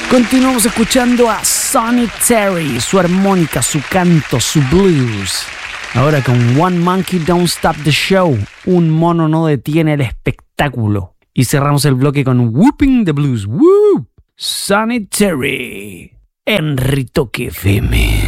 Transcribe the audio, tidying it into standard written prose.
Continuamos escuchando a Sonny Terry, su armónica, su canto, su blues. Ahora con One Monkey Don't Stop the Show, un mono no detiene el espectáculo. Y cerramos el bloque con Whooping the Blues. ¡Whoop! Sonny Terry en Ritoque FM.